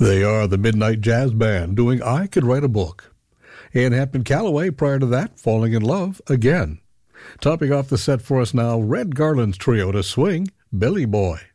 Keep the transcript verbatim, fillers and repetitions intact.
They are the Midnight Jazz Band doing I Could Write a Book. And Hampton Callaway prior to that, Falling in Love Again. Topping off the set for us now, Red Garland's trio to swing, Billy Boy.